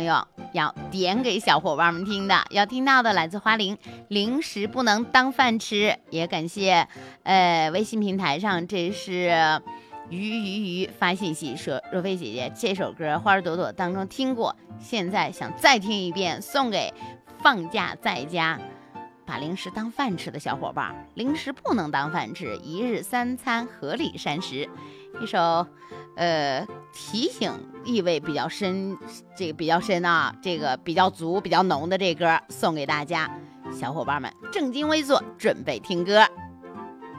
友要点给小伙伴们听的，要听到的来自花玲，零食不能当饭吃。也感谢微信平台上，这是鱼发信息说，若飞姐姐这首歌花儿朵朵当中听过，现在想再听一遍，送给放假在家把零食当饭吃的小伙伴。零食不能当饭吃，一日三餐合理膳食。一首提醒意味比较深，这个比较深啊，这个比较足比较浓的这歌送给大家，小伙伴们正襟危坐，准备听歌。